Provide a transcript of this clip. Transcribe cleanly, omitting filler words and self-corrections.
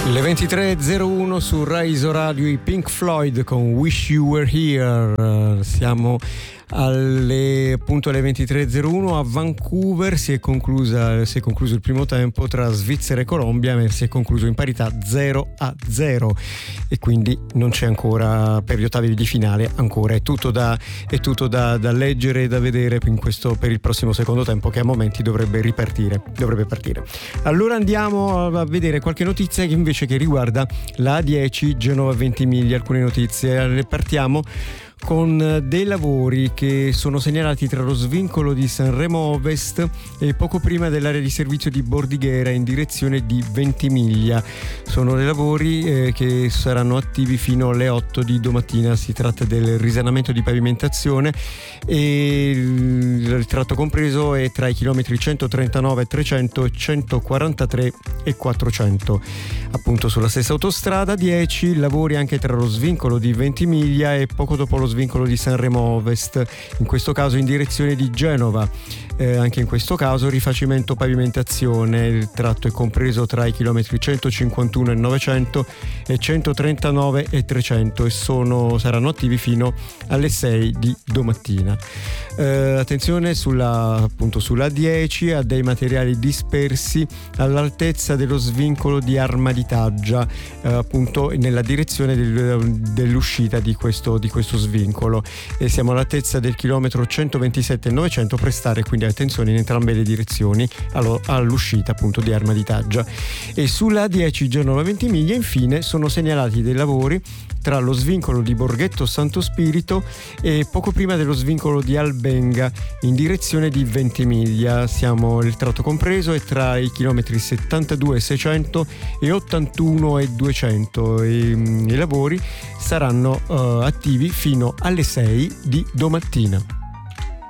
Le 23.01 su Rise Radio, i Pink Floyd con Wish You Were Here. Siamo alle 23.01 a Vancouver. Si è concluso il primo tempo tra Svizzera e Colombia, e si è concluso in parità 0-0 e quindi non c'è ancora per gli ottavi di finale. Ancora è tutto da leggere e da vedere per il prossimo secondo tempo, che a momenti dovrebbe partire. Allora andiamo a vedere qualche notizia che riguarda la A10 Genova Ventimiglia. Alcune notizie, partiamo con dei lavori che sono segnalati tra lo svincolo di Sanremo Ovest e poco prima dell'area di servizio di Bordighera in direzione di Ventimiglia. Sono dei lavori che saranno attivi fino alle 8 di domattina. Si tratta del risanamento di pavimentazione e il tratto compreso è tra i chilometri 139 300, 143 e 400. Appunto sulla stessa autostrada 10 lavori anche tra lo svincolo di Ventimiglia e poco dopo lo svincolo di Sanremo Ovest, in questo caso in direzione di Genova. Anche in questo caso rifacimento pavimentazione. Il tratto è compreso tra i chilometri 151 e 900 e 139 e 300 e saranno attivi fino alle 6 di domattina. Attenzione sulla 10 a dei materiali dispersi all'altezza dello svincolo di Armaditaggia, appunto nella direzione dell'uscita di questo svincolo, e siamo all'altezza del chilometro 127 e 900. Prestare quindi attenzione in entrambe le direzioni all'uscita appunto di Armaditaggia. E sulla 10 Genova Ventimiglia infine sono segnalati dei lavori tra lo svincolo di Borghetto Santo Spirito e poco prima dello svincolo di Albenga in direzione di Ventimiglia. Il tratto compreso è tra i chilometri 72 e 600 e 81 e 200 e i lavori saranno attivi fino alle 6 di domattina.